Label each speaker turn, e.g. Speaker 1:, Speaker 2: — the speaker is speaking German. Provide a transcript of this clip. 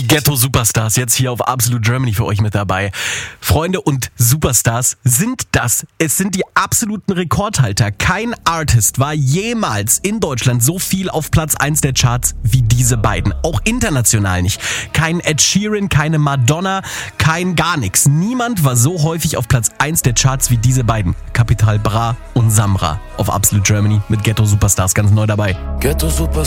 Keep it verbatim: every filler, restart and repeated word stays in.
Speaker 1: Ghetto Superstars jetzt hier auf Absolute Germany für euch mit dabei. Freunde und Superstars sind das. Es sind die absoluten Rekordhalter. Kein Artist war jemals in Deutschland so viel auf Platz eins der Charts wie diese beiden. Auch international nicht. Kein Ed Sheeran, keine Madonna, kein gar nichts. Niemand war so häufig auf Platz eins der Charts wie diese beiden. Capital Bra und Samra auf Absolute Germany mit Ghetto Superstars ganz neu dabei.
Speaker 2: Ghetto Superstars.